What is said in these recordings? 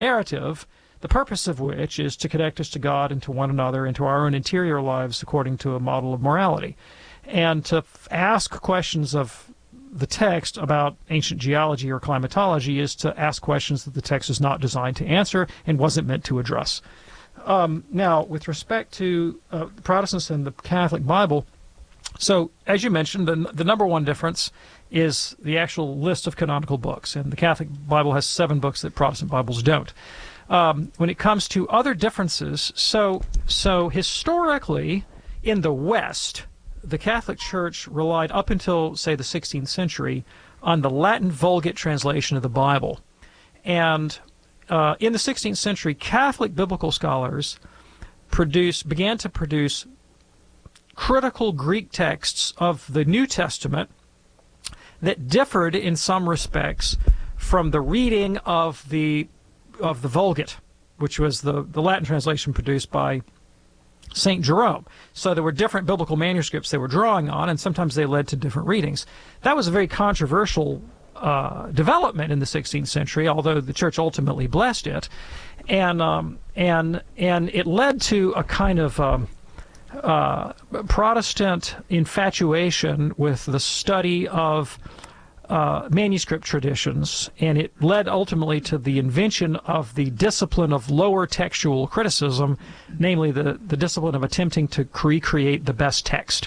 narrative, the purpose of which is to connect us to God and to one another and to our own interior lives according to a model of morality. And to ask questions of the text about ancient geology or climatology is to ask questions that the text is not designed to answer and wasn't meant to address. Now, with respect to Protestants and the Catholic Bible, so as you mentioned, the number one difference is the actual list of canonical books, and the Catholic Bible has 7 books that Protestant Bibles don't. When it comes to other differences, so historically in the West, the Catholic Church relied up until, say, the 16th century on the Latin Vulgate translation of the Bible. And in the 16th century, Catholic biblical scholars began to produce critical Greek texts of the New Testament that differed in some respects from the reading of the Vulgate, which was the Latin translation produced by St. Jerome. So there were different biblical manuscripts they were drawing on, and sometimes they led to different readings. That was a very controversial development in the 16th century, although the Church ultimately blessed it, and it led to a kind of Protestant infatuation with the study of manuscript traditions, and it led ultimately to the invention of the discipline of lower textual criticism, namely the discipline of attempting to recreate the best text.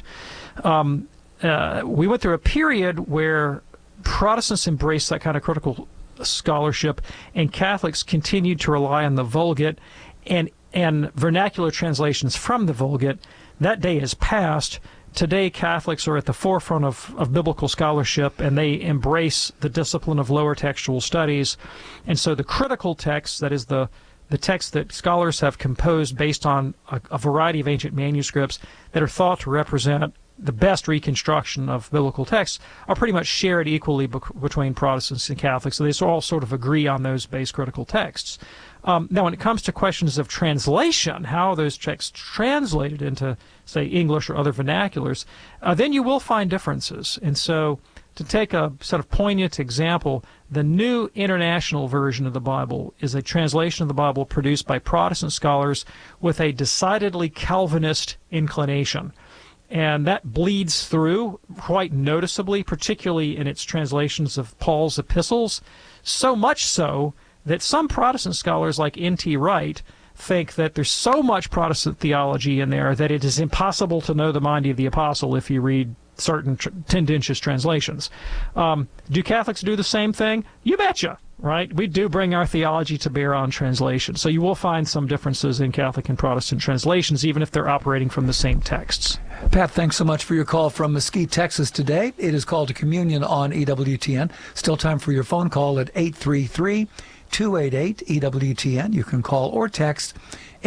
We went through a period where Protestants embraced that kind of critical scholarship, and Catholics continued to rely on the Vulgate and vernacular translations from the Vulgate. That day is past. Today, Catholics are at the forefront of biblical scholarship, and they embrace the discipline of lower textual studies. And so the critical text, that is the text that scholars have composed based on a variety of ancient manuscripts that are thought to represent the best reconstruction of biblical texts, are pretty much shared equally between Protestants and Catholics. So they all sort of agree on those base critical texts. Now, when it comes to questions of translation, how are those texts translated into, say, English or other vernaculars, then you will find differences. And so, to take a sort of poignant example, the New International Version of the Bible is a translation of the Bible produced by Protestant scholars with a decidedly Calvinist inclination. And that bleeds through quite noticeably, particularly in its translations of Paul's epistles, so much so that some Protestant scholars like N.T. Wright think that there's so much Protestant theology in there that it is impossible to know the mind of the apostle if you read certain tendentious translations. Do Catholics do the same thing? You betcha, right? We do bring our theology to bear on translation. So you will find some differences in Catholic and Protestant translations, even if they're operating from the same texts. Pat, thanks so much for your call from Mesquite, Texas today. It is called to Communion on EWTN. Still time for your phone call at 833-288-EWTN. You can call or text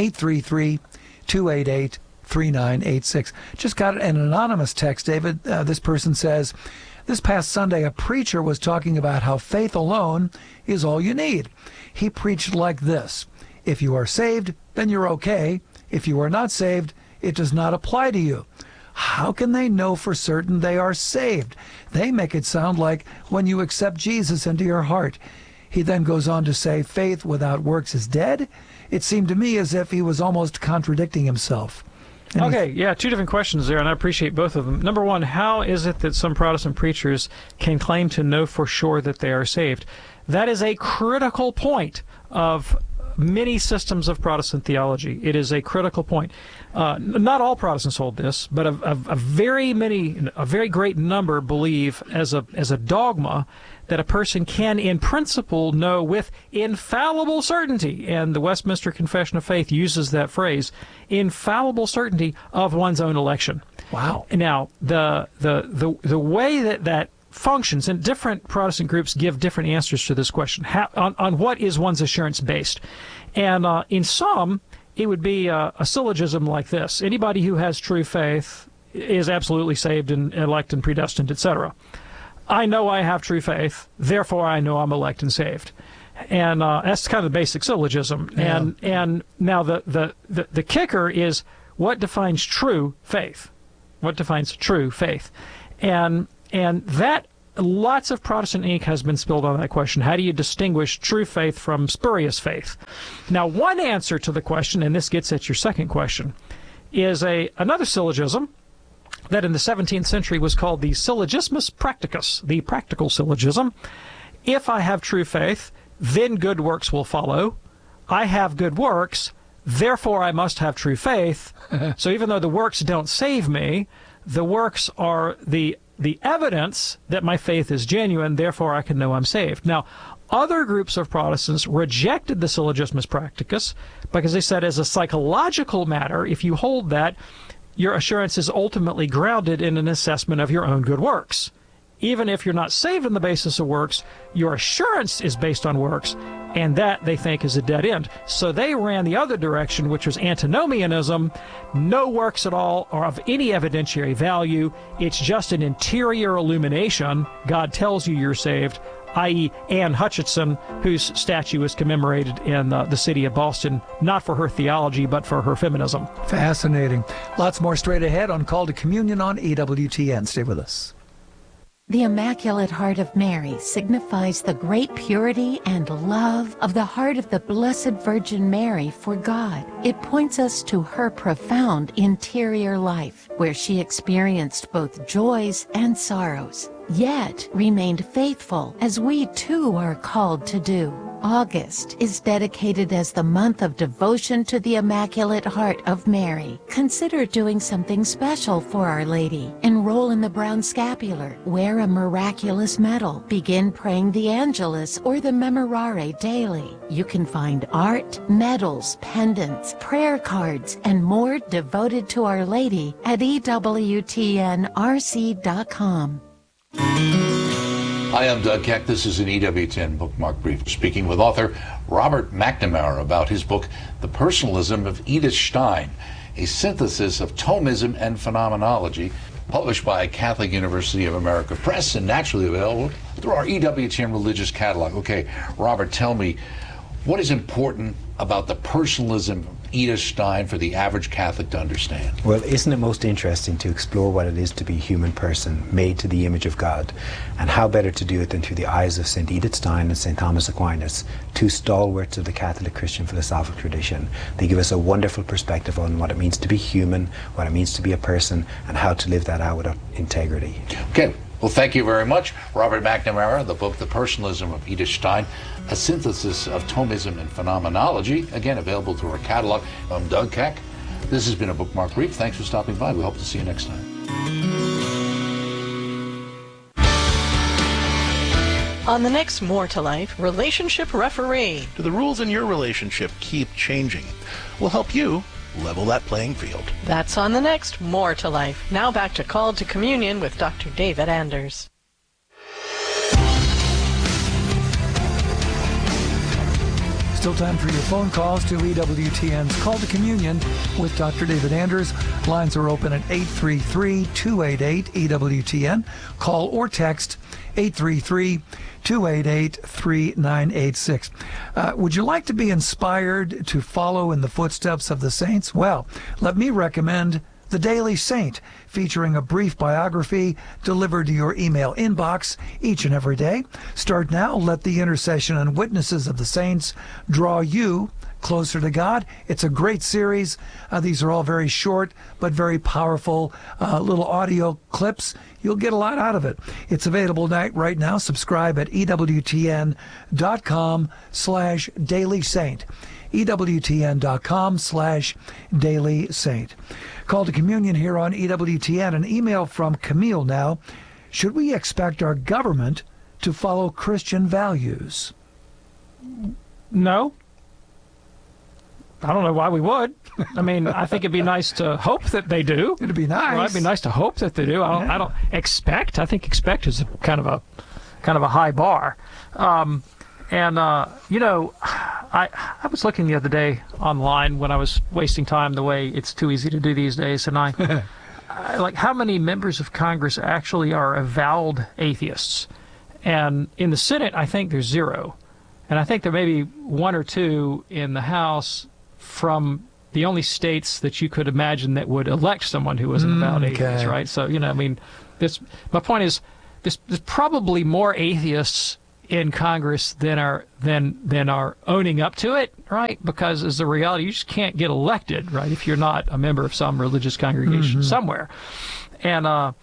833-288-3986. Just got an anonymous text, David. This person says, this past Sunday, a preacher was talking about how faith alone is all you need. He preached like this: if you are saved, then you're okay. If you are not saved, it does not apply to you. How can they know for certain they are saved? They make it sound like when you accept Jesus into your heart. He then goes on to say, faith without works is dead. It seemed to me as if he was almost contradicting himself. Okay, yeah, 2 different questions there, and I appreciate both of them. Number one, how is it that some Protestant preachers can claim to know for sure that they are saved? That is a critical point of many systems of Protestant theology. It is a critical point. Not all Protestants hold this, but a very great number believe as a dogma that a person can, in principle, know with infallible certainty, and the Westminster Confession of Faith uses that phrase, infallible certainty of one's own election. Wow. Now, the way that functions, and different Protestant groups give different answers to this question, on what is one's assurance based. And in some, it would be a syllogism like this: anybody who has true faith is absolutely saved and elect and predestined, etc. I know I have true faith, therefore I know I'm elect and saved. And that's kind of the basic syllogism. Yeah. And now the kicker is, what defines true faith? What defines true faith? And that lots of Protestant ink has been spilled on that question. How do you distinguish true faith from spurious faith? Now, one answer to the question, and this gets at your second question, is another syllogism that in the 17th century was called the Syllogismus Practicus, the practical syllogism. If I have true faith, then good works will follow. I have good works, therefore I must have true faith. So even though the works don't save me, the works are the evidence that my faith is genuine, therefore I can know I'm saved. Now, other groups of Protestants rejected the Syllogismus Practicus because they said as a psychological matter, if you hold that, your assurance is ultimately grounded in an assessment of your own good works. Even if you're not saved on the basis of works, your assurance is based on works, and that, they think, is a dead end. So they ran the other direction, which was antinomianism. No works at all are of any evidentiary value. It's just an interior illumination. God tells you you're saved, i.e. Anne Hutchinson, whose statue is commemorated in the city of Boston, not for her theology, but for her feminism. Fascinating. Lots more straight ahead on Call to Communion on EWTN. Stay with us. The Immaculate Heart of Mary signifies the great purity and love of the heart of the Blessed Virgin Mary for God. It points us to her profound interior life, where she experienced both joys and sorrows, yet remained faithful, as we too are called to do. August is dedicated as the month of devotion to the Immaculate Heart of Mary. Consider doing something special for Our Lady. Enroll in the Brown Scapular, wear a miraculous medal, begin praying the Angelus or the Memorare daily. You can find art, medals, pendants, prayer cards, and more devoted to Our Lady at EWTNRC.com. Hi, I'm Doug Keck. This is an EWTN Bookmark Brief, speaking with author Robert McNamara about his book, The Personalism of Edith Stein, a synthesis of Thomism and phenomenology, published by Catholic University of America Press and naturally available through our EWTN religious catalog. Okay, Robert, tell me, what is important about the personalism of Edith Stein for the average Catholic to understand? Well, isn't it most interesting to explore what it is to be a human person made to the image of God? And how better to do it than through the eyes of St. Edith Stein and St. Thomas Aquinas, two stalwarts of the Catholic Christian philosophical tradition. They give us a wonderful perspective on what it means to be human, what it means to be a person, and how to live that out with integrity. Okay. Well, thank you very much, Robert McNamara. The book, The Personalism of Edith Stein, a synthesis of Thomism and phenomenology, again, available through our catalog. I'm Doug Keck. This has been a Bookmark Brief. Thanks for stopping by. We hope to see you next time. On the next More to Life, Relationship Referee. Do the rules in your relationship keep changing? We'll help you level that playing field. That's on the next More to Life. Now back to Call to Communion with Dr. David Anders. Still time for your phone calls to EWTN's Call to Communion with Dr. David Anders. Lines are open at 833-288-EWTN. Call or text 833-288-3986. Would you like to be inspired to follow in the footsteps of the saints? Well, let me recommend The Daily Saint, featuring a brief biography delivered to your email inbox each and every day. Start now. Let the intercession and witnesses of the saints draw you closer to God. It's a great series. These are all very short but very powerful little audio clips. You'll get a lot out of it. It's available right now. Subscribe at EWTN.com/Daily Saint. EWTN.com/Daily Saint. Call to Communion here on EWTN. An email from Camille now. Should we expect our government to follow Christian values? No. I don't know why we would. I mean, I think it'd be nice to hope that they do. It'd be nice. Well, it'd be nice to hope that they do. I don't expect. I think expect is kind of a high bar. I was looking the other day online when I was wasting time the way it's too easy to do these days, and I like how many members of Congress actually are avowed atheists. And in the Senate, I think there's 0. And I think there may be 1 or 2 in the House from the only states that you could imagine that would elect someone who was an avowed atheist, right? So, my point is, there's probably more atheists in Congress than are owning up to it, right? Because as the reality, you just can't get elected, right, if you're not a member of some religious congregation somewhere. And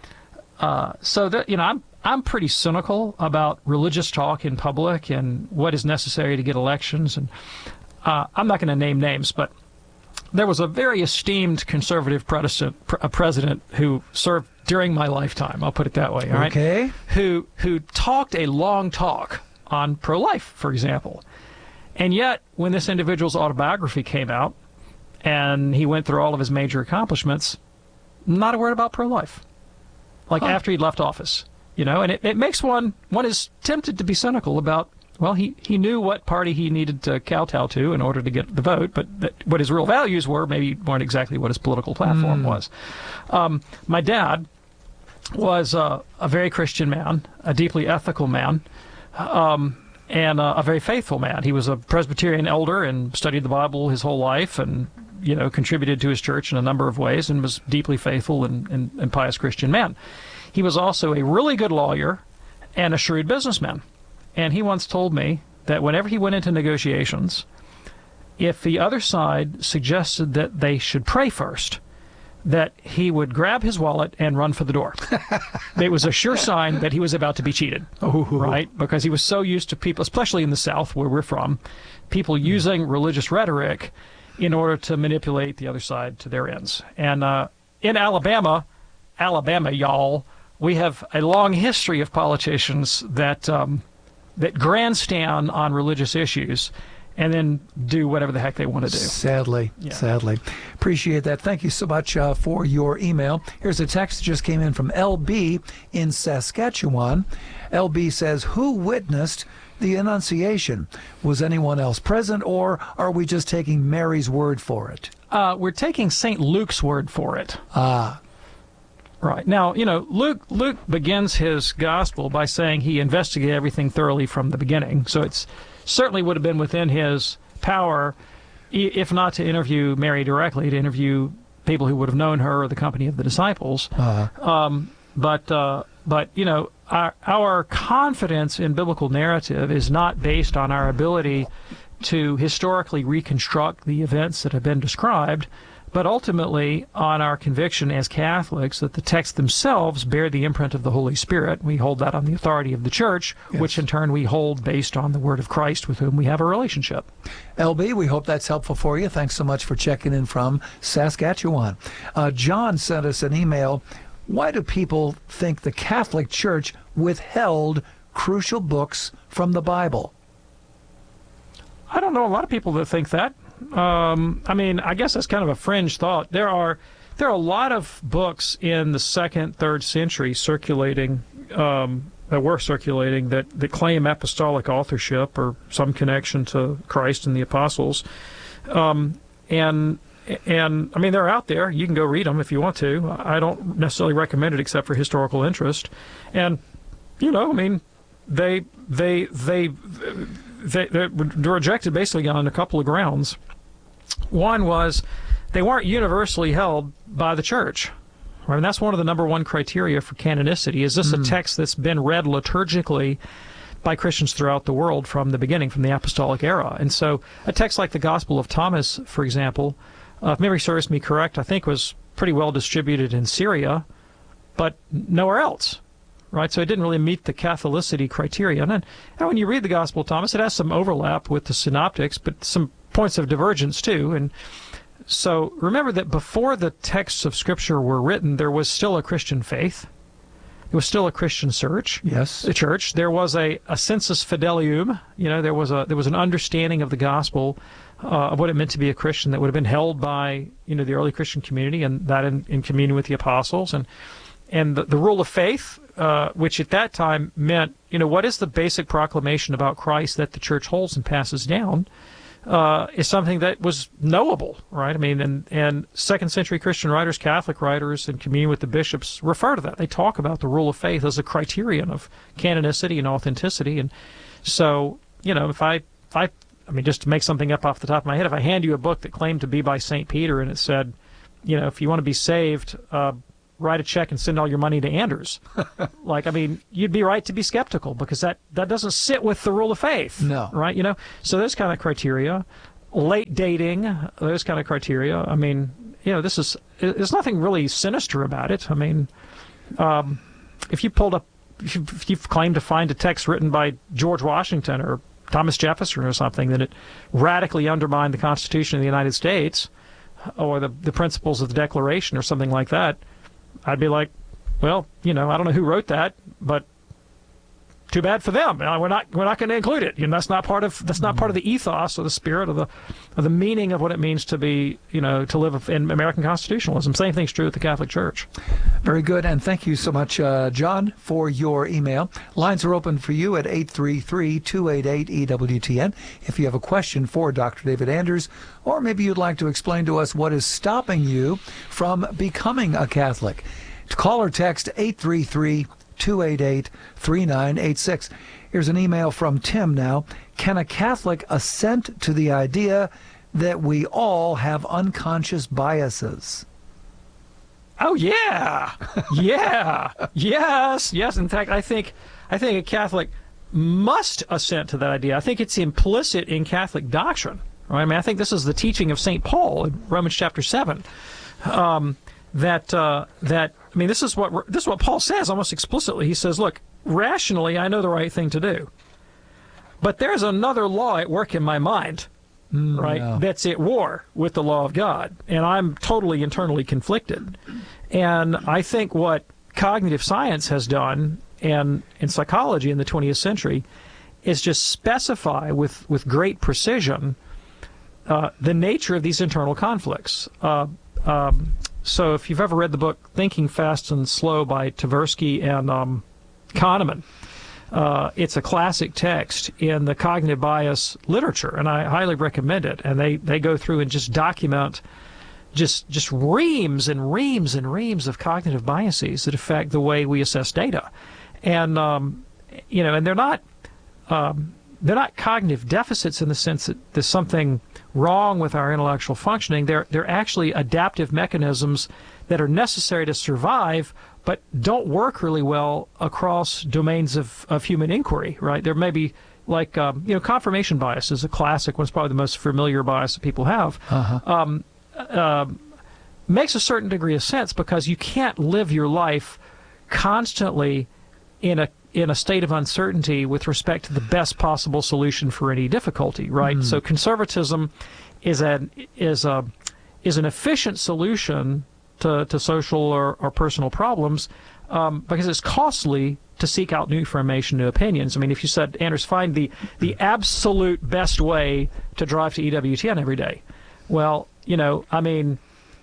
so that, I'm pretty cynical about religious talk in public and what is necessary to get elections. And I'm not going to name names, but there was a very esteemed conservative president who served during my lifetime, I'll put it that way, all right? Okay. Who talked a long talk on pro-life, for example. And yet, when this individual's autobiography came out, and he went through all of his major accomplishments, not a word about pro-life. Like after he'd left office, and it makes one is tempted to be cynical about, well, he knew what party he needed to kowtow to in order to get the vote, but what his real values were maybe weren't exactly what his political platform was. My dad was a very Christian man, a deeply ethical man, and a very faithful man. He was a Presbyterian elder and studied the Bible his whole life and, contributed to his church in a number of ways and was deeply faithful and pious Christian man. He was also a really good lawyer and a shrewd businessman. And he once told me that whenever he went into negotiations, if the other side suggested that they should pray first, that he would grab his wallet and run for the door. It was a sure sign that he was about to be cheated, right? Because he was so used to people, especially in the South where we're from, people using religious rhetoric in order to manipulate the other side to their ends. And in Alabama, y'all, we have a long history of politicians that grandstand on religious issues and then do whatever the heck they want to do. Sadly. Appreciate that. Thank you so much for your email. Here's a text that just came in from LB in Saskatchewan. LB says, who witnessed the Annunciation? Was anyone else present, or are we just taking Mary's word for it? We're taking St. Luke's word for it. Right. Now, Luke begins his gospel by saying he investigated everything thoroughly from the beginning. So it's certainly would have been within his power, if not to interview Mary directly, to interview people who would have known her or the company of the disciples. But our confidence in biblical narrative is not based on our ability to historically reconstruct the events that have been described, but ultimately on our conviction as Catholics that the texts themselves bear the imprint of the Holy Spirit. We hold that on the authority of the Church, which in turn we hold based on the Word of Christ with whom we have a relationship. LB, we hope that's helpful for you. Thanks so much for checking in from Saskatchewan. John sent us an email. Why do people think the Catholic Church withheld crucial books from the Bible? I don't know a lot of people that think that. I guess that's kind of a fringe thought. There are a lot of books in the 2nd, 3rd century circulating that claim apostolic authorship or some connection to Christ and the apostles. And they're out there. You can go read them if you want to. I don't necessarily recommend it except for historical interest. And they rejected basically on a couple of grounds. One was they weren't universally held by the Church. I mean, that's one of the number one criteria for canonicity. Is this a text that's been read liturgically by Christians throughout the world from the beginning, from the apostolic era? And so a text like the Gospel of Thomas, for example, if memory serves me correct, I think was pretty well distributed in Syria, but nowhere else. Right, so it didn't really meet the Catholicity criterion. And when you read the Gospel of Thomas, it has some overlap with the Synoptics, but some points of divergence too. And so remember that before the texts of Scripture were written, there was still a Christian faith. It was still a Christian church. Yes, the church. There was a sensus fidelium. There was an understanding of the gospel of what it meant to be a Christian that would have been held by the early Christian community, and that in communion with the apostles, and the rule of faith. Which at that time meant, what is the basic proclamation about Christ that the Church holds and passes down, is something that was knowable, right? I mean, and 2nd century Christian writers, Catholic writers, in communion with the bishops, refer to that. They talk about the rule of faith as a criterion of canonicity and authenticity. And so, if I just to make something up off the top of my head, if I hand you a book that claimed to be by St. Peter and it said, if you want to be saved, write a check and send all your money to Anders. Like, I mean, you'd be right to be skeptical because that doesn't sit with the rule of faith. No. Right? You know, so those kind of criteria, late dating, those kind of criteria. I mean, you know, there's nothing really sinister about it. I mean, if you pulled up, if you've claimed to find a text written by George Washington or Thomas Jefferson or something, that it radically undermined the Constitution of the United States or the principles of the Declaration or something like that, I'd be like, well, you know, I don't know who wrote that, but too bad for them. We're not going to include it. You know, that's not part of the ethos or the spirit of the meaning of what it means to be, you know, to live in American constitutionalism. Same thing's true with the Catholic Church. Very good, and thank you so much, John, for your email. Lines are open for you at 833-288-EWTN. If you have a question for Dr. David Anders, or maybe you'd like to explain to us what is stopping you from becoming a Catholic, call or text 833-288-3986. Here's an email from Tim now. Can a Catholic assent to the idea that we all have unconscious biases? Oh, yeah. Yeah. Yes. In fact, I think a Catholic must assent to that idea. I think it's implicit in Catholic doctrine. Right? I mean, I think this is the teaching of St. Paul in Romans chapter 7. This is what Paul says almost explicitly. He says, look, rationally, I know the right thing to do. But there's another law at work in my mind, right, yeah. that's at war with the law of God. And I'm totally internally conflicted. And I think what cognitive science has done, and in psychology in the 20th century, is just specify with great precision the nature of these internal conflicts. So if you've ever read the book Thinking Fast and Slow by Tversky and Kahneman, it's a classic text in the cognitive bias literature, and I highly recommend it. And they go through and just document just reams and reams and reams of cognitive biases that affect the way we assess data. And you know, and they're not cognitive deficits in the sense that there's something wrong with our intellectual functioning. They're actually adaptive mechanisms that are necessary to survive, but don't work really well across domains of human inquiry, right? There may be, like, confirmation bias is a classic one. It's probably the most familiar bias that people have. Makes a certain degree of sense because you can't live your life constantly in a state of uncertainty with respect to the best possible solution for any difficulty, right? So conservatism is an efficient solution to social or personal problems because it's costly to seek out new information, new opinions. I mean, if you said, Anders, find the absolute best way to drive to EWTN every day. Well, you know, I mean,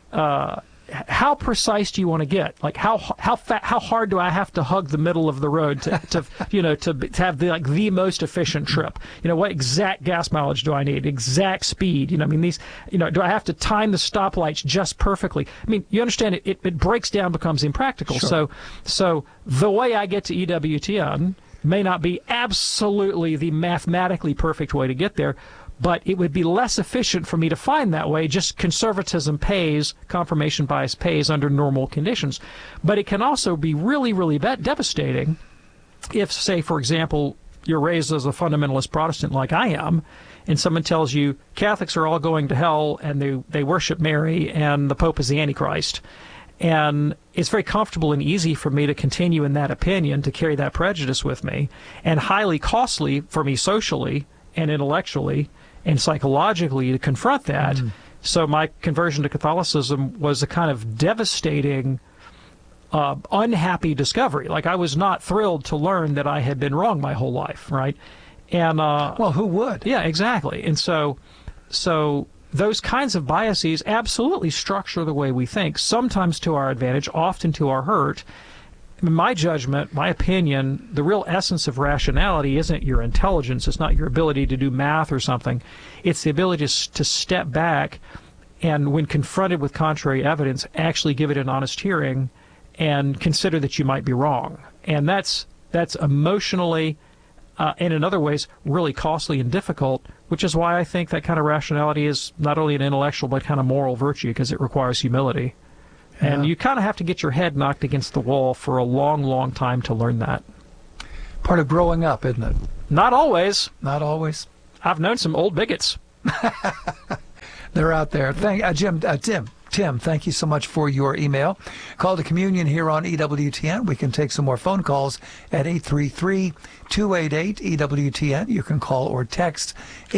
how precise do you want to get? Like, how hard do I have to hug the middle of the road to have the most efficient trip? You know, what exact gas mileage do I need? Exact speed? You know, I mean, do I have to time the stoplights just perfectly? I mean, you understand it breaks down, becomes impractical. Sure. So the way I get to EWTN may not be absolutely the mathematically perfect way to get there, but it would be less efficient for me to find that way. Just conservatism pays, confirmation bias pays under normal conditions. But it can also be really, really devastating if, say, for example, you're raised as a fundamentalist Protestant like I am, and someone tells you Catholics are all going to hell and they worship Mary and the Pope is the Antichrist. And it's very comfortable and easy for me to continue in that opinion, to carry that prejudice with me, and highly costly for me socially and intellectually and psychologically to confront that. So my conversion to Catholicism was a kind of devastating, unhappy discovery. Like, I was not thrilled to learn that I had been wrong my whole life, right? And well, who would? Yeah, exactly. And so those kinds of biases absolutely structure the way we think, sometimes to our advantage, often to our hurt. In my judgment, my opinion, the real essence of rationality isn't your intelligence. It's not your ability to do math or something. It's the ability to step back and, when confronted with contrary evidence, actually give it an honest hearing and consider that you might be wrong. And that's emotionally and in other ways really costly and difficult, which is why I think that kind of rationality is not only an intellectual but kind of moral virtue, because it requires humility. And you kind of have to get your head knocked against the wall for a long, long time to learn that. Part of growing up, isn't it? Not always. Not always. I've known some old bigots. They're out there. Tim, thank you so much for your email. Call to Communion here on EWTN. We can take some more phone calls at 833-288-EWTN. You can call or text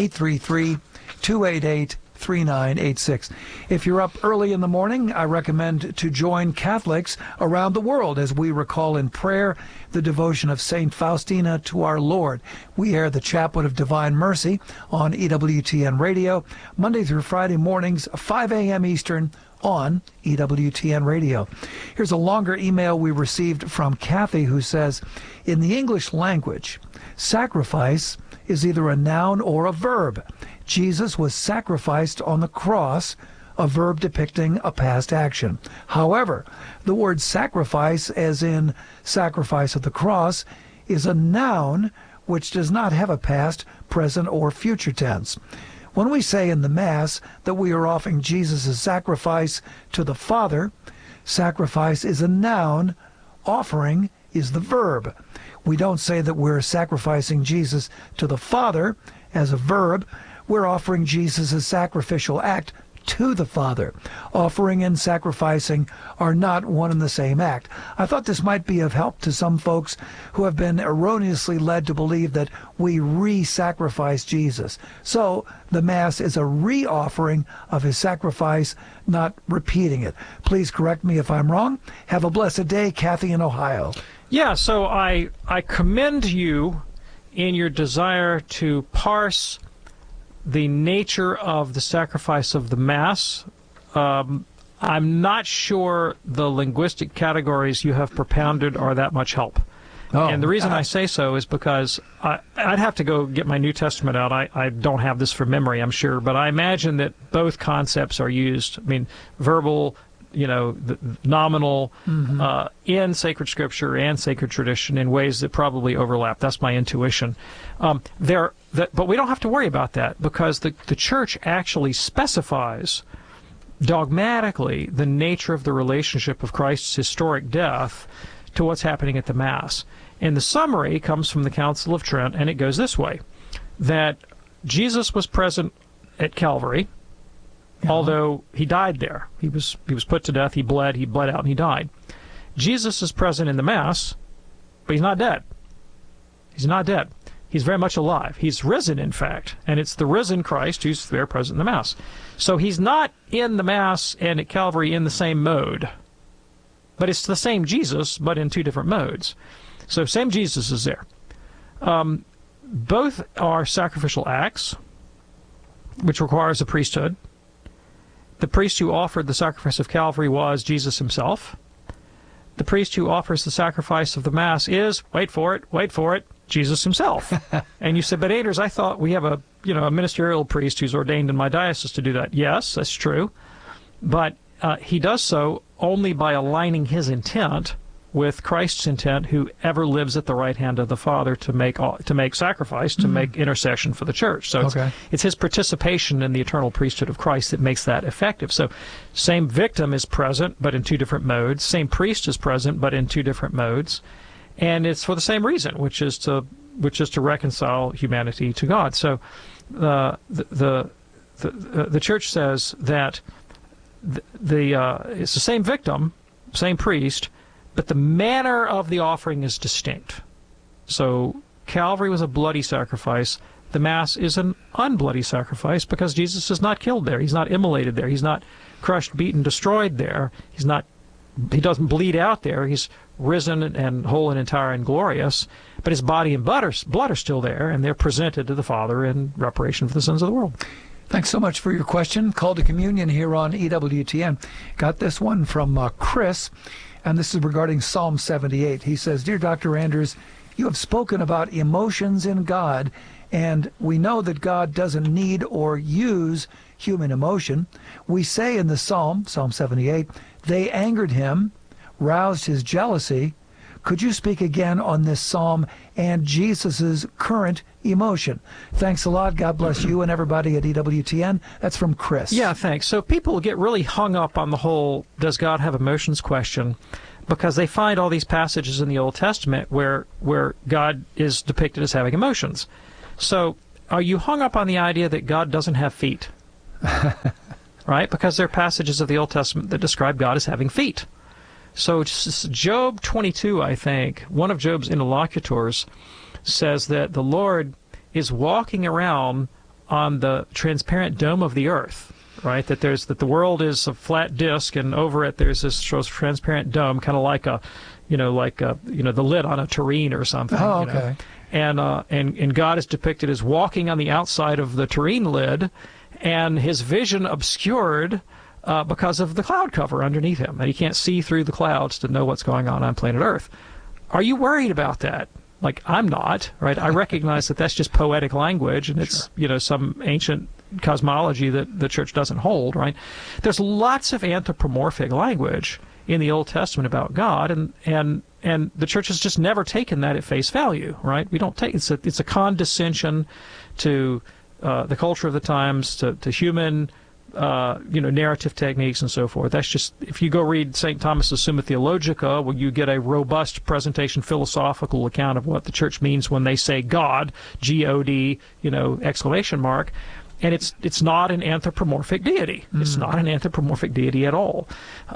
833-288-3986. If you're up early in the morning, I recommend to join Catholics around the world as we recall in prayer the devotion of St. Faustina to our Lord. We air the Chaplet of Divine Mercy on EWTN Radio, Monday through Friday mornings, 5 a.m. Eastern, on EWTN Radio. Here's a longer email we received from Kathy, who says, in the English language, sacrifice is either a noun or a verb. Jesus was sacrificed on the cross, a verb depicting a past action. However, the word sacrifice, as in sacrifice of the cross, is a noun which does not have a past, present, or future tense. When we say in the Mass that we are offering Jesus' sacrifice to the Father, sacrifice is a noun, offering is the verb. We don't say that we're sacrificing Jesus to the Father as a verb. We're offering Jesus' sacrificial act to the Father. Offering and sacrificing are not one and the same act. I thought this might be of help to some folks who have been erroneously led to believe that we re-sacrifice Jesus. So the Mass is a re-offering of his sacrifice, not repeating it. Please correct me if I'm wrong. Have a blessed day, Kathy in Ohio. Yeah, so I commend you in your desire to parse the nature of the sacrifice of the Mass. I'm not sure the linguistic categories you have propounded are that much help. And the reason I say so is because I'd have to go get my New Testament out. I don't have this from memory, I'm sure, but I imagine that both concepts are used. I mean, verbal, nominal, in sacred scripture and sacred tradition in ways that probably overlap. That's my intuition. But we don't have to worry about that because the Church actually specifies dogmatically the nature of the relationship of Christ's historic death to what's happening at the Mass. And the summary comes from the Council of Trent, and it goes this way, that Jesus was present at Calvary, although he died there. He was put to death, he bled out, and he died. Jesus is present in the Mass, but he's not dead. He's not dead. He's very much alive. He's risen, in fact, and it's the risen Christ who's there present in the Mass. So he's not in the Mass and at Calvary in the same mode, but it's the same Jesus, but in two different modes. So same Jesus is there. Both are sacrificial acts, which requires a priesthood. The priest who offered the sacrifice of Calvary was Jesus himself. The priest who offers the sacrifice of the Mass is, wait for it, Jesus himself. And you said, but Anders, I thought we have a ministerial priest who's ordained in my diocese to do that. Yes, that's true. But he does so only by aligning his intent with Christ's intent, who ever lives at the right hand of the Father to make sacrifice, to make intercession for the Church. So it's his participation in the eternal priesthood of Christ that makes that effective. So same victim is present, but in two different modes. Same priest is present, but in two different modes. And it's for the same reason, which is to reconcile humanity to God. So the Church says that it's the same victim, same priest, but the manner of the offering is distinct. So Calvary was a bloody sacrifice. The Mass is an unbloody sacrifice because Jesus is not killed there. He's not immolated there. He's not crushed, beaten, destroyed there. He doesn't bleed out there. He's risen and whole and entire and glorious, but his body and blood are still there, and they're presented to the Father in reparation for the sins of the world. Thanks so much for your question. Call to Communion here on EWTN. Got this one from Chris, and this is regarding Psalm 78. He says, Dear Dr. Anders, you have spoken about emotions in God, and we know that God doesn't need or use human emotion. We say in the Psalm 78, they angered him, roused his jealousy, Could you speak again on this psalm and Jesus's current emotion? Thanks a lot. God bless you and everybody at EWTN. That's from Chris. Yeah, thanks. So people get really hung up on the whole does God have emotions question because they find all these passages in the Old Testament where God is depicted as having emotions. So are you hung up on the idea that God doesn't have feet? Right? Because there are passages of the Old Testament that describe God as having feet. So Job 22, I think, one of Job's interlocutors says that the Lord is walking around on the transparent dome of the earth, right? That the world is a flat disk, and over it there's this transparent dome, kind of like the lid on a tureen or something. Oh, okay. And God is depicted as walking on the outside of the tureen lid, and his vision obscured because of the cloud cover underneath him, and he can't see through the clouds to know what's going on planet Earth. Are you worried about that? Like, I'm not, right? I recognize that that's just poetic language, and it's, some ancient cosmology that the church doesn't hold, right? There's lots of anthropomorphic language in the Old Testament about God, and the church has just never taken that at face value, right? We don't take it's a condescension to the culture of the times, to human narrative techniques and so forth. That's just, if you go read St. Thomas's Summa Theologica, where you get a robust presentation, philosophical account of what the church means when they say God, G-O-D, exclamation mark, and it's not an anthropomorphic deity. It's not an anthropomorphic deity at all.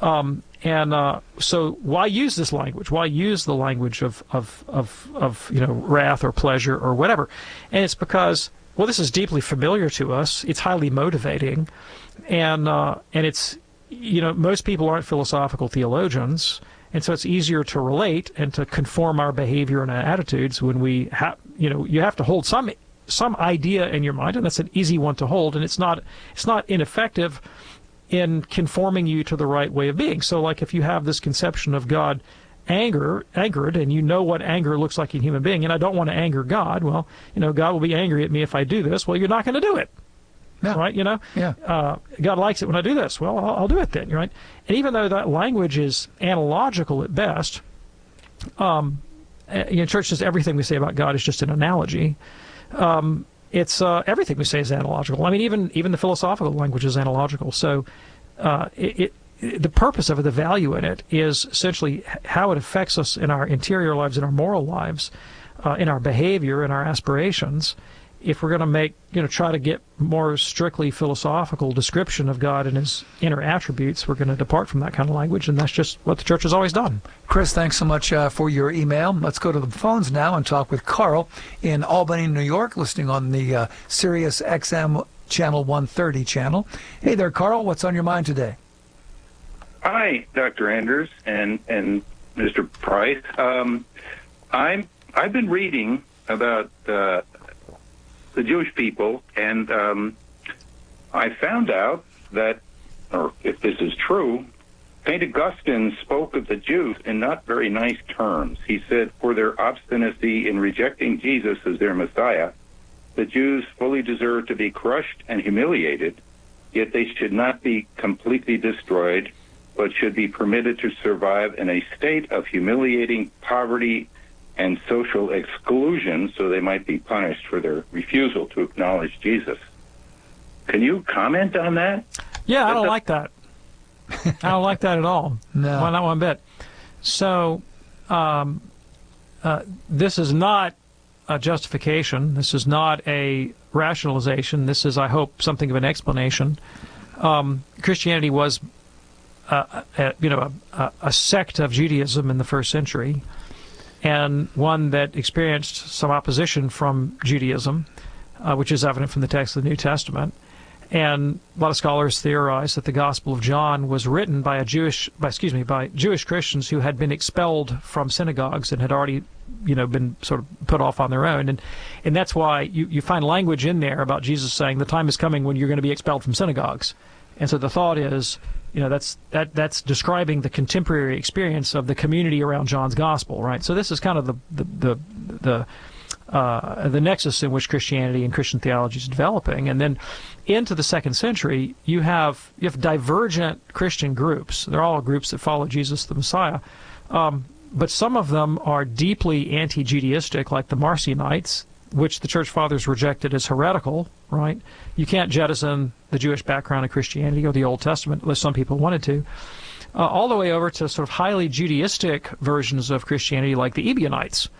So why use this language? Why use the language of wrath or pleasure or whatever? And it's because, well, this is deeply familiar to us. It's highly motivating, and it's, most people aren't philosophical theologians, and so it's easier to relate and to conform our behavior and our attitudes when we have, you have to hold some idea in your mind, and that's an easy one to hold, and it's not ineffective in conforming you to the right way of being. So, like, if you have this conception of God angered, and you know what anger looks like in a human being, and I don't want to anger God, well, God will be angry at me if I do this. Well, you're not going to do it. Yeah. Right? Yeah. God likes it when I do this. Well, I'll do it then, right? And even though that language is analogical at best, church says everything we say about God is just an analogy. It's everything we say is analogical. I mean, even the philosophical language is analogical. So the purpose of it, the value in it, is essentially how it affects us in our interior lives, in our moral lives, in our behavior, in our aspirations. If we're going to try to get more strictly philosophical description of God and his inner attributes, we're going to depart from that kind of language, and that's just what the church has always done. Chris, thanks so much for your email. Let's go to the phones now and talk with Carl in Albany, New York, listening on the Sirius XM Channel 130 channel. Hey there, Carl. What's on your mind today? Hi, Dr. Anders and Mr. Price. I've been reading about the Jewish people, and I found out that, or if this is true, St. Augustine spoke of the Jews in not very nice terms. He said, for their obstinacy in rejecting Jesus as their Messiah, the Jews fully deserve to be crushed and humiliated, yet they should not be completely destroyed, but should be permitted to survive in a state of humiliating poverty and social exclusion, so they might be punished for their refusal to acknowledge Jesus. Can you comment on that? Yeah, I don't like that. I don't like that at all. No. Well, not one bit. So this is not a justification. This is not a rationalization. This is, I hope, something of an explanation. Christianity was a sect of Judaism in the first century, and one that experienced some opposition from Judaism, which is evident from the text of the New Testament. And a lot of scholars theorize that the Gospel of John was written by Jewish Christians who had been expelled from synagogues and had already, been sort of put off on their own. And that's why you find language in there about Jesus saying the time is coming when you're going to be expelled from synagogues. And so the thought is, that's describing the contemporary experience of the community around John's Gospel, right? So this is kind of the nexus in which Christianity and Christian theology is developing. And then into the second century, you have divergent Christian groups. They're all groups that follow Jesus the Messiah, but some of them are deeply anti-Judaistic, like the Marcionites, which the Church Fathers rejected as heretical, right? You can't jettison the Jewish background of Christianity or the Old Testament, unless some people wanted to. All the way over to sort of highly Judaistic versions of Christianity, like the Ebionites.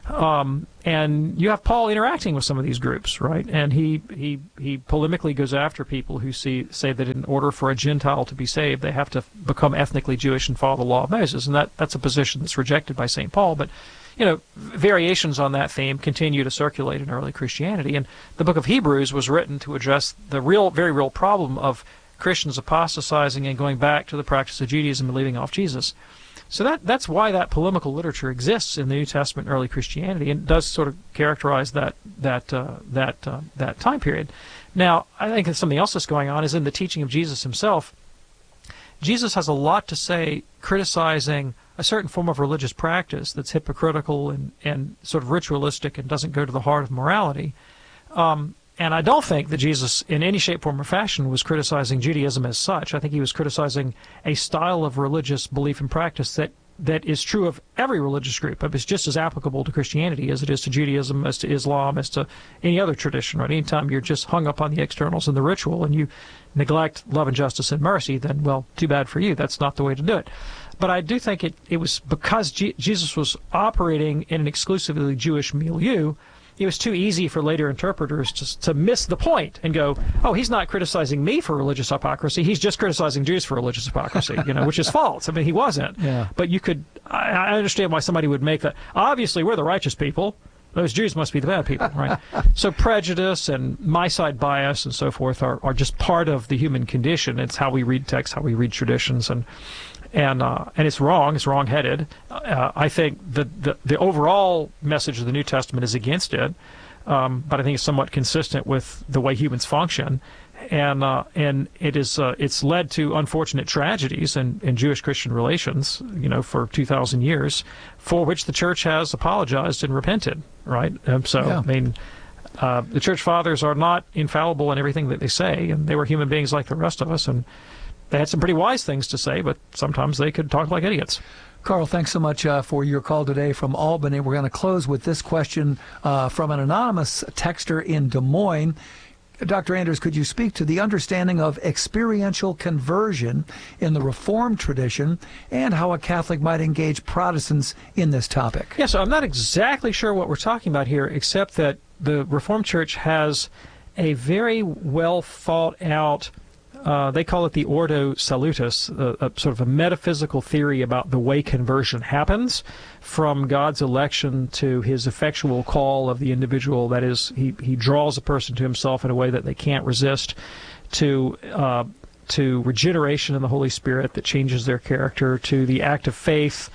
And you have Paul interacting with some of these groups, right? And he polemically goes after people who say that in order for a Gentile to be saved, they have to become ethnically Jewish and follow the law of Moses. And that's a position that's rejected by St. Paul. But, variations on that theme continue to circulate in early Christianity. And the book of Hebrews was written to address the very real problem of Christians apostatizing and going back to the practice of Judaism and leaving off Jesus. So that's why that polemical literature exists in the New Testament and early Christianity, and does sort of characterize that time period. Now, I think that something else that's going on is in the teaching of Jesus himself. Jesus has a lot to say criticizing a certain form of religious practice that's hypocritical and sort of ritualistic and doesn't go to the heart of morality. And I don't think that Jesus, in any shape, form, or fashion, was criticizing Judaism as such. I think he was criticizing a style of religious belief and practice that is true of every religious group. It's just as applicable to Christianity as it is to Judaism, as to Islam, as to any other tradition. Right? Anytime you're just hung up on the externals and the ritual and you neglect love and justice and mercy, then, well, too bad for you. That's not the way to do it. But I do think it was because Jesus was operating in an exclusively Jewish milieu. It was too easy for later interpreters to miss the point and go, oh, he's not criticizing me for religious hypocrisy. He's just criticizing Jews for religious hypocrisy, which is false. I mean, he wasn't. Yeah. But I understand why somebody would make that. Obviously, we're the righteous people. Those Jews must be the bad people, right? So prejudice and my side bias and so forth are just part of the human condition. It's how we read texts, how we read traditions, and it's wrong. It's wrong-headed. I think the overall message of the New Testament is against it, but I think it's somewhat consistent with the way humans function, and it's led to unfortunate tragedies in Jewish-Christian relations, for 2,000 years, for which the Church has apologized and repented. Right. I mean, the Church Fathers are not infallible in everything that they say, and they were human beings like the rest of us, and they had some pretty wise things to say, but sometimes they could talk like idiots. Carl, thanks so much for your call today from Albany. We're going to close with this question from an anonymous texter in Des Moines. Dr. Anders, could you speak to the understanding of experiential conversion in the Reformed tradition and how a Catholic might engage Protestants in this topic? Yeah, so I'm not exactly sure what we're talking about here, except that the Reformed Church has a very well thought out, they call it the Ordo Salutis, a sort of a metaphysical theory about the way conversion happens from God's election to his effectual call of the individual. That is, he draws a person to himself in a way that they can't resist, to regeneration in the Holy Spirit that changes their character, to the act of faith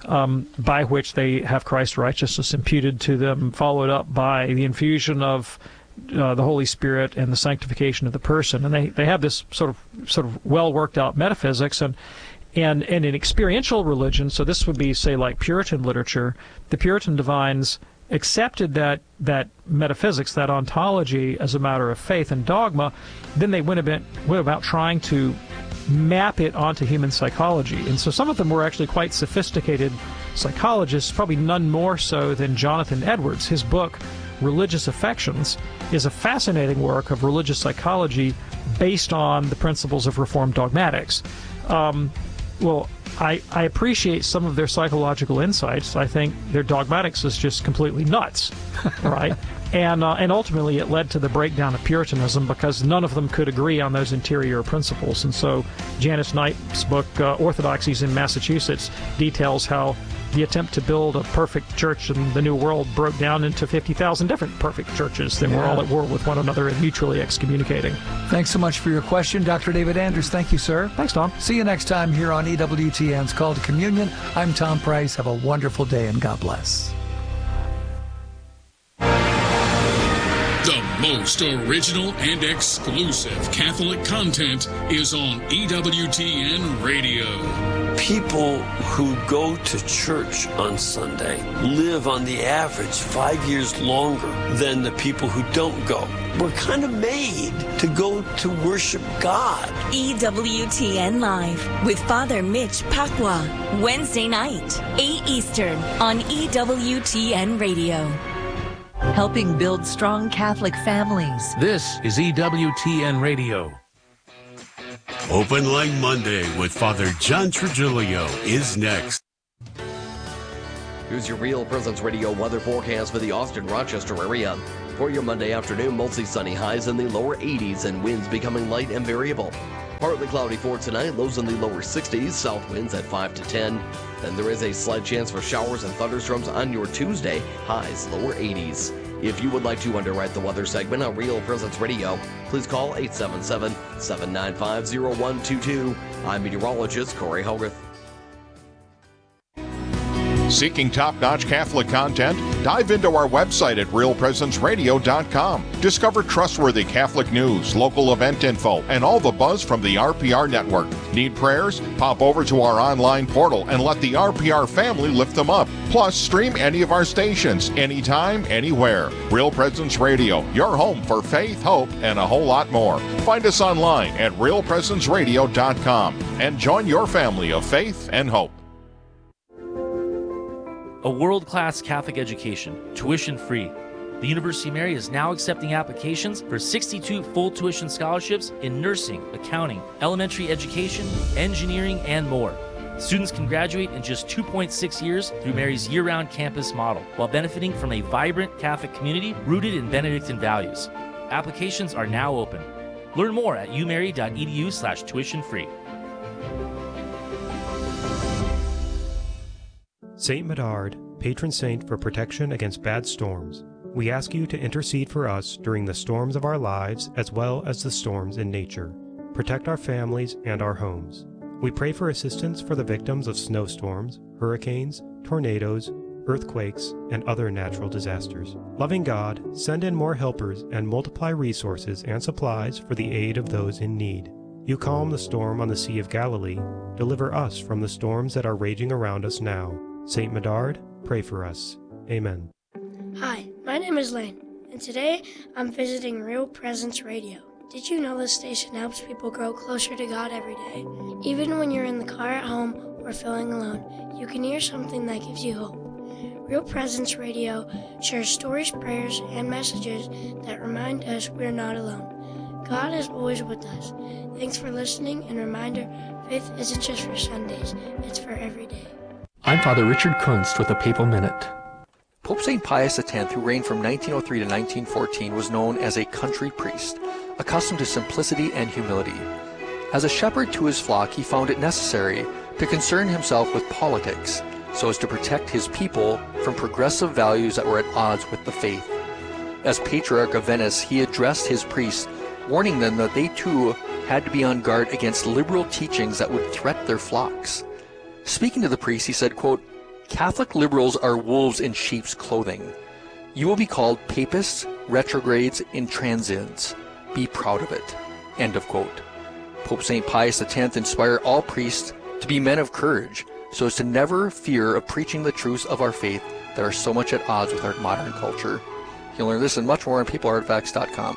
by which they have Christ's righteousness imputed to them, followed up by the infusion of the Holy Spirit and the sanctification of the person. And they have this sort of well worked out metaphysics, and in experiential religion, so this would be, say, like Puritan literature, the Puritan divines accepted that metaphysics, that ontology, as a matter of faith and dogma. Then they went about trying to map it onto human psychology. And so some of them were actually quite sophisticated psychologists, probably none more so than Jonathan Edwards. His book, Religious Affections, is a fascinating work of religious psychology based on the principles of Reformed dogmatics. I appreciate some of their psychological insights. I think their dogmatics is just completely nuts, right? And ultimately it led to the breakdown of Puritanism because none of them could agree on those interior principles. And so Janice Knight's book, Orthodoxies in Massachusetts, details how the attempt to build a perfect church in the New World broke down into 50,000 different perfect churches that were all at war with one another and mutually excommunicating. Thanks so much for your question, Dr. David Anders. Thank you, sir. Thanks, Tom. See you next time here on EWTN's Call to Communion. I'm Tom Price. Have a wonderful day and God bless. The most original and exclusive Catholic content is on EWTN Radio. People who go to church on Sunday live on the average 5 years longer than the people who don't go. We're kind of made to go to worship God. EWTN Live with Father Mitch Pacwa, Wednesday night, 8 Eastern on EWTN Radio. Helping build strong Catholic families. This is EWTN Radio. Open Line Monday with Father John Trigilio is next. Here's your Real Presence Radio weather forecast for the Austin-Rochester area. For your Monday afternoon, mostly sunny, highs in the lower 80s and winds becoming light and variable. Partly cloudy for tonight, lows in the lower 60s, south winds at 5 to 10. Then there is a slight chance for showers and thunderstorms on your Tuesday, highs lower 80s. If you would like to underwrite the weather segment on Real Presence Radio, please call 877-795-0122. I'm meteorologist Corey Hogarth. Seeking top-notch Catholic content? Dive into our website at realpresenceradio.com. Discover trustworthy Catholic news, local event info, and all the buzz from the RPR network. Need prayers? Pop over to our online portal and let the RPR family lift them up. Plus, stream any of our stations, anytime, anywhere. Real Presence Radio, your home for faith, hope, and a whole lot more. Find us online at realpresenceradio.com and join your family of faith and hope. A world-class Catholic education, tuition-free. The University of Mary is now accepting applications for 62 full tuition scholarships in nursing, accounting, elementary education, engineering, and more. Students can graduate in just 2.6 years through Mary's year-round campus model, while benefiting from a vibrant Catholic community rooted in Benedictine values. Applications are now open. Learn more at umary.edu/tuition-free. Saint Medard, patron saint for protection against bad storms. We ask you to intercede for us during the storms of our lives as well as the storms in nature. Protect our families and our homes. We pray for assistance for the victims of snowstorms, hurricanes, tornadoes, earthquakes, and other natural disasters. Loving God, send in more helpers and multiply resources and supplies for the aid of those in need. You calm the storm on the Sea of Galilee. Deliver us from the storms that are raging around us now. Saint Medard, pray for us. Amen. Hi, my name is Lane, and today I'm visiting Real Presence Radio. Did you know this station helps people grow closer to God every day? Even when you're in the car at home or feeling alone, you can hear something that gives you hope. Real Presence Radio shares stories, prayers, and messages that remind us we're not alone. God is always with us. Thanks for listening, and reminder, faith isn't just for Sundays, it's for every day. I'm Father Richard Kunst with a Papal Minute. Pope St. Pius X, who reigned from 1903 to 1914, was known as a country priest, accustomed to simplicity and humility. As a shepherd to his flock, he found it necessary to concern himself with politics so as to protect his people from progressive values that were at odds with the faith. As Patriarch of Venice, he addressed his priests, warning them that they too had to be on guard against liberal teachings that would threaten their flocks. Speaking to the priests, he said, quote, "Catholic liberals are wolves in sheep's clothing. You will be called papists, retrogrades, intransients. Be proud of it." End of quote. Pope St. Pius X inspired all priests to be men of courage, so as to never fear of preaching the truths of our faith that are so much at odds with our modern culture. You'll learn this and much more on peopleartifacts.com.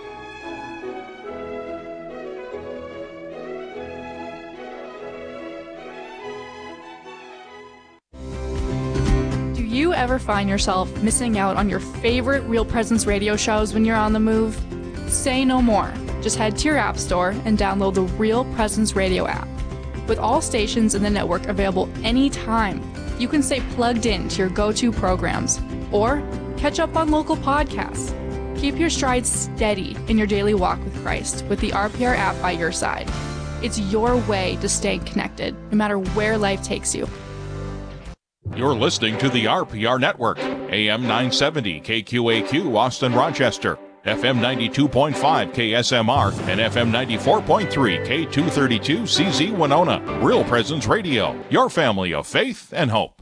Do you ever find yourself missing out on your favorite Real Presence radio shows when you're on the move? Say no more. Just head to your app store and download the Real Presence radio app. With all stations in the network available anytime, you can stay plugged in to your go-to programs or catch up on local podcasts. Keep your stride steady in your daily walk with Christ with the RPR app by your side. It's your way to stay connected, no matter where life takes you. You're listening to the RPR Network, AM 970 KQAQ Austin Rochester, FM 92.5 KSMR, and FM 94.3 K232 CZ Winona. Real Presence Radio, your family of faith and hope.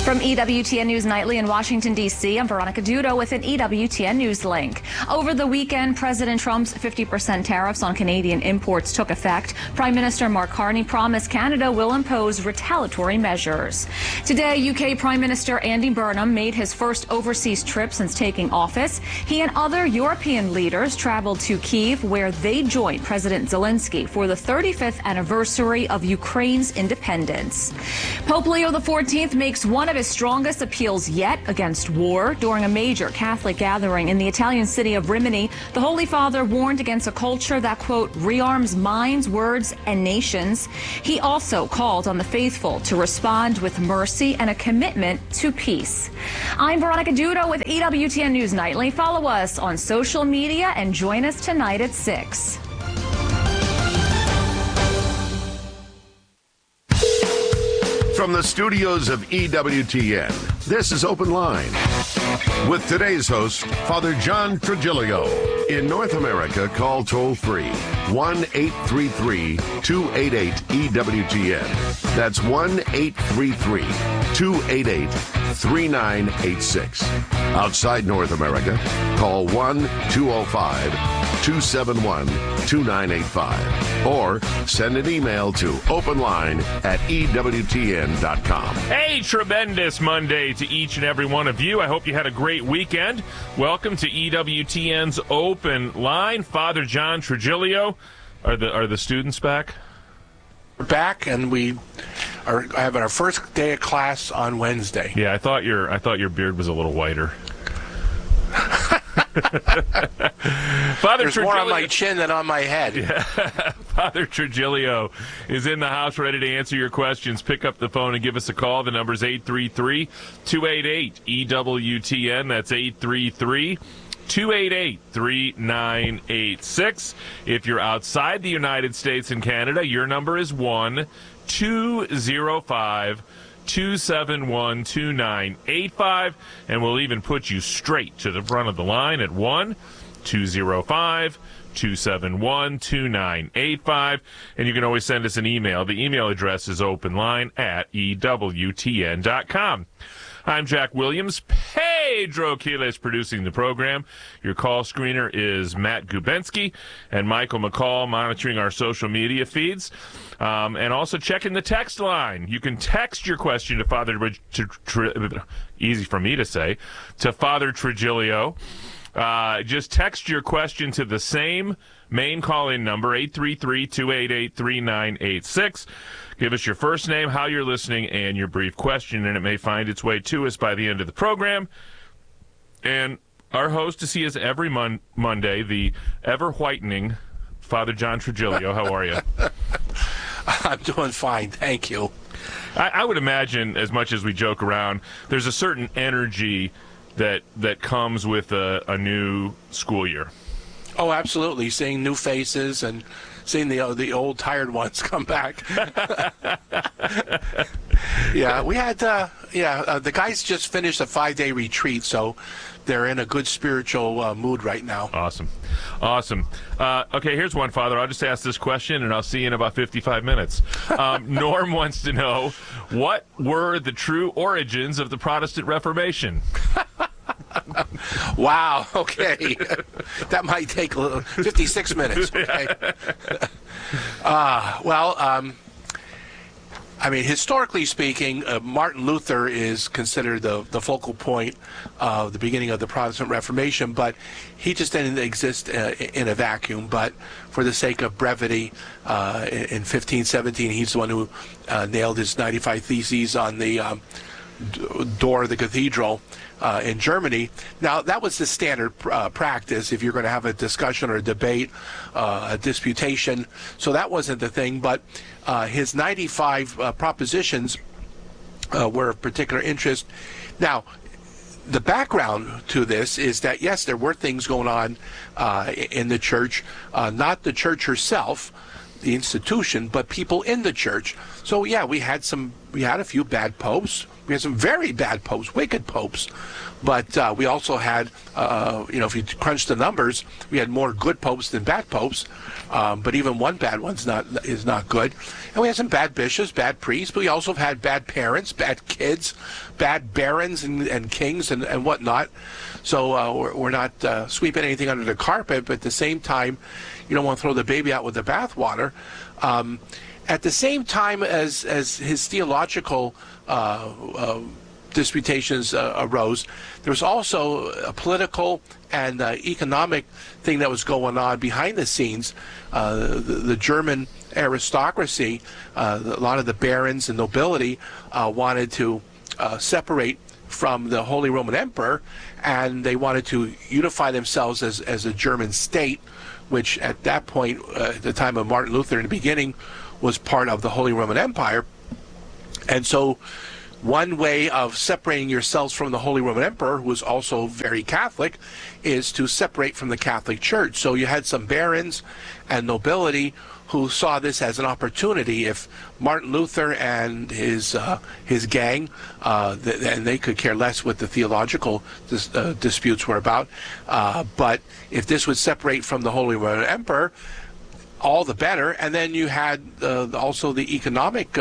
From EWTN News Nightly in Washington, D.C., I'm Veronica Dudo with an EWTN News link. Over the weekend, President Trump's 50% tariffs on Canadian imports took effect. Prime Minister Mark Carney promised Canada will impose retaliatory measures. Today, UK Prime Minister Andy Burnham made his first overseas trip since taking office. He and other European leaders traveled to Kyiv, where they joined President Zelensky for the 35th anniversary of Ukraine's independence. Pope Leo XIV makes one of his strongest appeals yet against war. During a major Catholic gathering in the Italian city of Rimini, the Holy Father warned against a culture that, quote, rearms minds, words, and nations. He also called on the faithful to respond with mercy and a commitment to peace. I'm Veronica Dudo with EWTN News Nightly. Follow us on social media and join us tonight at 6. From the studios of EWTN, this is Open Line. With today's host, Father John Trigilio. In North America, call toll-free 1-833-288-EWTN. That's 1-833-288-3986. Outside North America, call 1-205-271-2985. Or send an email to openline@EWTN.com. Hey, tremendous Monday to each and every one of you. I hope you had a great weekend. Welcome to EWTN's Open Line. Father John Trigilio. Are the students back? We're back, and we are having our first day of class on Wednesday. Yeah, I thought your beard was a little whiter. There's more on my chin than on my head. Yeah. Father Trigilio is in the house ready to answer your questions. Pick up the phone and give us a call. The number is 833-288-EWTN. That's 833-288-3986. If you're outside the United States and Canada, your number is 1-205-271-2985, and we'll even put you straight to the front of the line at 1-205-271-2985, and you can always send us an email. The email address is openline@EWTN.com. I'm Jack Williams. Pedro Quiles producing the program. Your call screener is Matt Gubensky, and Michael McCall monitoring our social media feeds. And also checking the text line. You can text your question to Father, easy for me to say, to Father Trigilio. Just text your question to the same main call-in number, 833-288-3986. Give us your first name, how you're listening, and your brief question, and it may find its way to us by the end of the program. And our host is he is every Monday, the ever-whitening Father John Trigilio. How are you? I'm doing fine, thank you. I would imagine, as much as we joke around, there's a certain energy that comes with a new school year. Oh, absolutely. Seeing new faces and seeing the old tired ones come back. Yeah, we had the guys just finished a 5-day retreat, so they're in a good spiritual mood right now. Awesome. Okay, here's one, Father. I'll just ask this question, and I'll see you in about 55 minutes. Norm wants to know, what were the true origins of the Protestant Reformation? Wow, okay. That might take 56 minutes. Okay. I mean, historically speaking, Martin Luther is considered the focal point of the beginning of the Protestant Reformation, but he just didn't exist in a vacuum. But for the sake of brevity, in 1517, he's the one who nailed his 95 Theses on the door of the cathedral in Germany. Now, that was the standard practice if you're going to have a discussion or a debate, a disputation. So that wasn't the thing, but his 95 propositions were of particular interest. Now, the background to this is that, yes, there were things going on in the church, not the church herself, the institution, but people in the church. So, yeah, we had some we had a few bad popes. We had some very bad popes, wicked popes. But we also had, if you crunch the numbers, we had more good popes than bad popes. But even one bad one is not good. And we had some bad bishops, bad priests, but we also had bad parents, bad kids, bad barons and kings and whatnot. So we're not sweeping anything under the carpet, but at the same time, you don't want to throw the baby out with the bathwater. At the same time as his theological disputations arose, there was also a political and economic thing that was going on behind the scenes. The German aristocracy, a lot of the barons and nobility wanted to separate from the Holy Roman Emperor, and they wanted to unify themselves as a German state, which at that point, at the time of Martin Luther in the beginning, was part of the Holy Roman Empire. And so one way of separating yourselves from the Holy Roman Emperor, who was also very Catholic, is to separate from the Catholic Church. So you had some barons and nobility who saw this as an opportunity. If Martin Luther and his gang, and they could care less what the theological disputes were about, but if this would separate from the Holy Roman Emperor, all the better. And then you had also the economic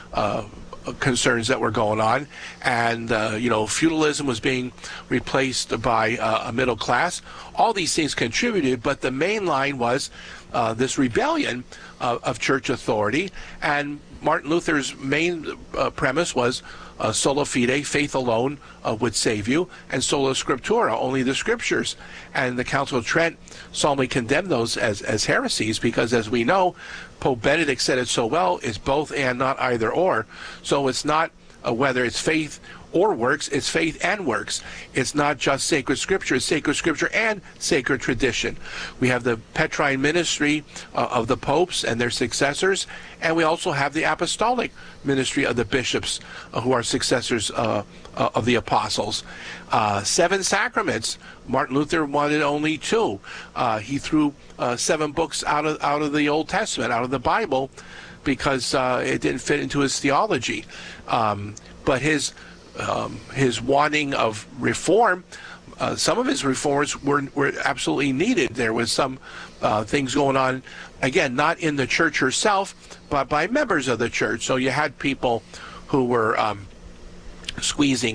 concerns that were going on, and feudalism was being replaced by a middle class. All these things contributed, but the main line was this rebellion of church authority. And Martin Luther's main premise was sola fide, faith alone would save you, and sola scriptura, only the scriptures. And the Council of Trent solemnly condemned those as heresies, because as we know, Pope Benedict said it so well, it's both and, not either or. So it's not whether it's faith or works, it's faith and works. It's not just sacred scripture, it's sacred scripture and sacred tradition. We have the Petrine ministry of the popes and their successors, and we also have the apostolic ministry of the bishops who are successors of the apostles. 7 sacraments. Martin Luther wanted only 2. He threw 7 books out of the Old Testament, out of the Bible, because it didn't fit into his theology. But his wanting of reform, some of his reforms were absolutely needed. There was some things going on, again, not in the church herself, but by members of the church. So you had people who were squeezing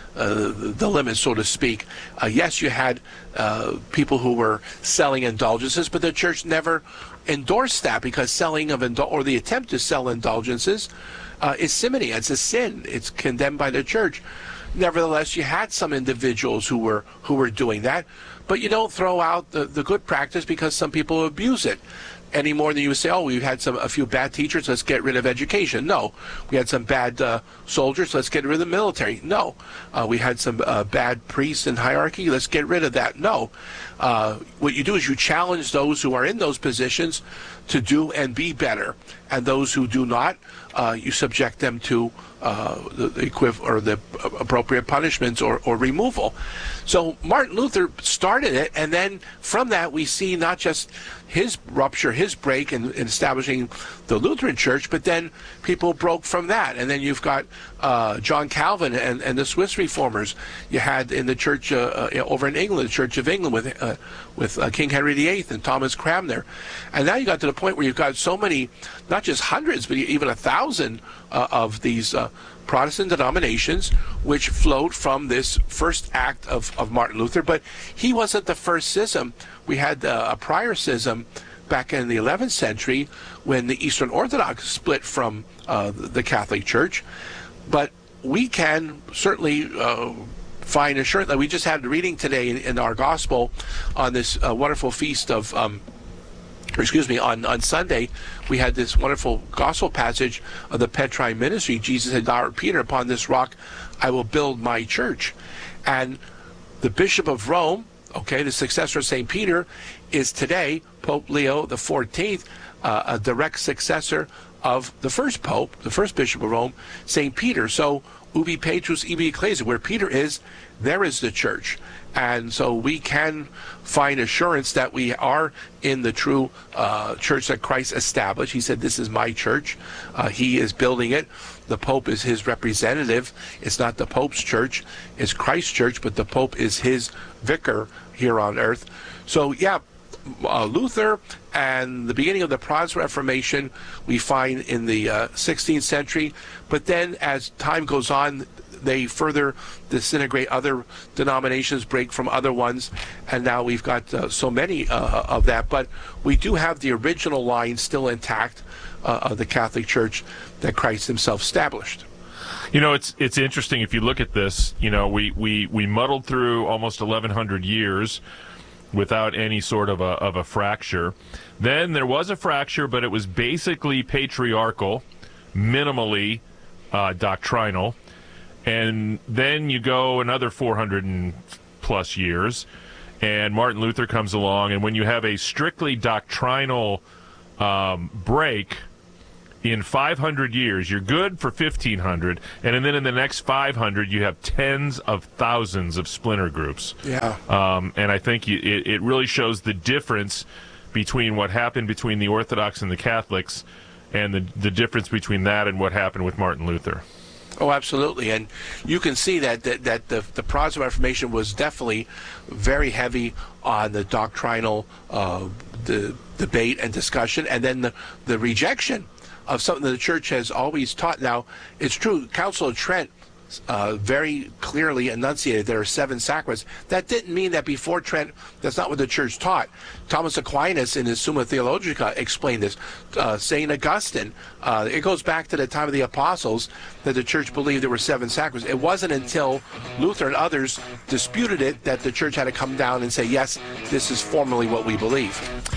the limits, so to speak. Yes, you had people who were selling indulgences, but the church never endorsed that, because selling of or the attempt to sell indulgences is simony. It's a sin. It's condemned by the church. Nevertheless, you had some individuals who were doing that, but you don't throw out the good practice because some people abuse it any more than you would say, oh, we've had a few bad teachers, let's get rid of education. No. We had some bad soldiers, let's get rid of the military. No. We had some bad priests in hierarchy, let's get rid of that. No. What you do is you challenge those who are in those positions to do and be better, and those who do not, you subject them to the appropriate punishments or removal. So Martin Luther started it, and then from that we see not just his rupture, his break in establishing the Lutheran Church, but then people broke from that. And then you've got John Calvin and the Swiss reformers. You had in the church over in England, the Church of England with King Henry VIII and Thomas Cranmer. And now you got to the point where you've got so many, not just hundreds, but even 1,000 of these Protestant denominations which flowed from this first act of Martin Luther. But he wasn't the first schism. We had a prior schism back in the 11th century when the Eastern Orthodox split from the Catholic Church. But we can certainly find assurance that we just had a reading today in our gospel on this wonderful feast of on Sunday, we had this wonderful gospel passage of the Petrine ministry. Jesus had told Peter, upon this rock I will build my church. And the Bishop of Rome, the successor of St. Peter, is today Pope Leo XIV, a direct successor of the first Pope, the first Bishop of Rome, St. Peter. So ubi Petrus, ibi ecclesia. Where Peter is, there is the church. And so we can find assurance that we are in the true church that Christ established. He said, this is my church. He is building it. The Pope is his representative. It's not the Pope's church. It's Christ's church, but the Pope is his vicar here on earth. So, yeah, Luther and the beginning of the Protestant Reformation we find in the 16th century. But then as time goes on, they further disintegrate. Other denominations break from other ones, and now we've got so many of that. But we do have the original line still intact of the Catholic Church that Christ himself established. You know, it's interesting if you look at this. You know, we muddled through almost 1,100 years without any sort of a fracture. Then there was a fracture, but it was basically patriarchal, minimally doctrinal. And then you go another 400 and plus years, and Martin Luther comes along, and when you have a strictly doctrinal break in 500 years, you're good for 1,500, and then in the next 500, you have tens of thousands of splinter groups. Yeah. And I think it really shows the difference between what happened between the Orthodox and the Catholics, and the difference between that and what happened with Martin Luther. Oh, absolutely. And you can see that the Protestant Reformation was definitely very heavy on the doctrinal the debate and discussion, and then the rejection of something that the church has always taught. Now, it's true, Council of Trent very clearly enunciated there are 7 sacraments. That didn't mean that before Trent, that's not what the church taught. Thomas Aquinas in his Summa Theologica explained this. St. Augustine, it goes back to the time of the apostles that the church believed there were 7 sacraments. It wasn't until Luther and others disputed it that the church had to come down and say, yes, this is formally what we believe.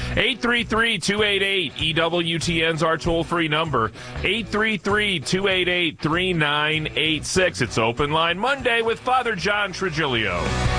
833-288-EWTN's our toll-free number. 833-288-3986. It's Open Line Monday with Father John Trigilio.